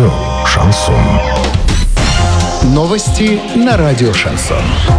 Радио «Шансон». Новости на радио «Шансон».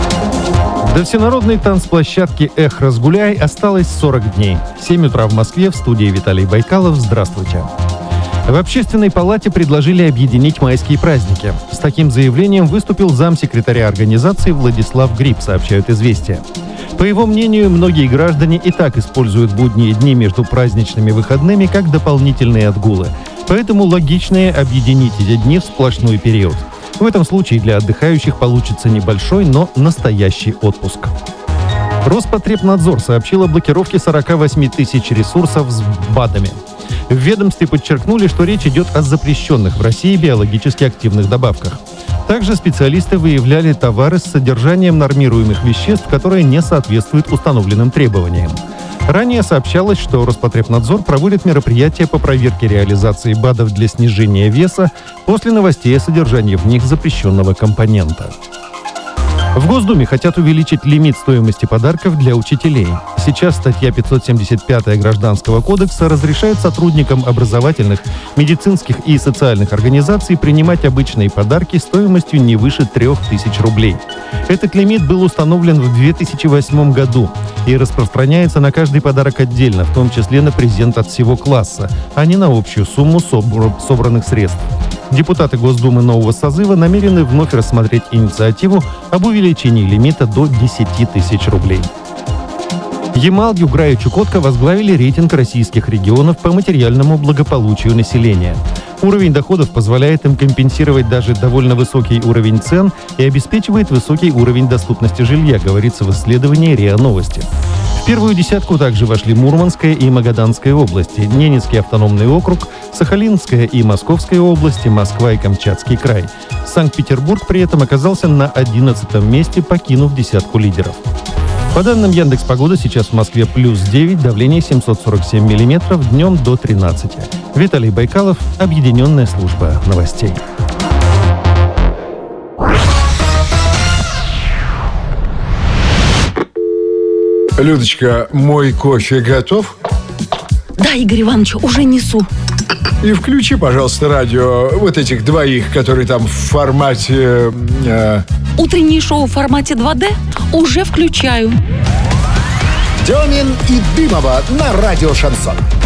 До всенародной танцплощадки «Эх, разгуляй» осталось 40 дней. 7 утра в Москве, в студии Виталий Байкалов. Здравствуйте. В Общественной палате предложили объединить майские праздники. С таким заявлением выступил замсекретаря организации Владислав Гриб, сообщают «Известия». По его мнению, многие граждане и так используют будние дни между праздничными выходными как дополнительные отгулы. Поэтому логичнее объединить эти дни в сплошной период. В этом случае для отдыхающих получится небольшой, но настоящий отпуск. Роспотребнадзор сообщил о блокировке 48 тысяч ресурсов с БАДами. В ведомстве подчеркнули, что речь идет о запрещенных в России биологически активных добавках. Также специалисты выявляли товары с содержанием нормируемых веществ, которые не соответствуют установленным требованиям. Ранее сообщалось, что Роспотребнадзор проводит мероприятия по проверке реализации БАДов для снижения веса после новостей о содержании в них запрещенного компонента. В Госдуме хотят увеличить лимит стоимости подарков для учителей. Сейчас статья 575 Гражданского кодекса разрешает сотрудникам образовательных, медицинских и социальных организаций принимать обычные подарки стоимостью не выше 3000 рублей. Этот лимит был установлен в 2008 году и распространяется на каждый подарок отдельно, в том числе на презент от всего класса, а не на общую сумму собранных средств. Депутаты Госдумы нового созыва намерены вновь рассмотреть инициативу об увеличении лимита до 10 тысяч рублей. Ямал, Югра и Чукотка возглавили рейтинг российских регионов по материальному благополучию населения. Уровень доходов позволяет им компенсировать даже довольно высокий уровень цен и обеспечивает высокий уровень доступности жилья, говорится в исследовании РИА Новости. В первую десятку также вошли Мурманская и Магаданская области, Ненецкий автономный округ, Сахалинская и Московская области, Москва и Камчатский край. Санкт-Петербург при этом оказался на 11-м месте, покинув десятку лидеров. По данным Яндекс.Погоды, сейчас в Москве плюс 9, давление 747 миллиметров, днем до 13. Виталий Байкалов, Объединенная служба новостей. Людочка, мой кофе готов? Да, Игорь Иванович, уже несу. И включи, пожалуйста, радио вот этих двоих, которые там в формате... Утреннее шоу в формате 2D уже включаю. Демин и Дымова на радио «Шансон».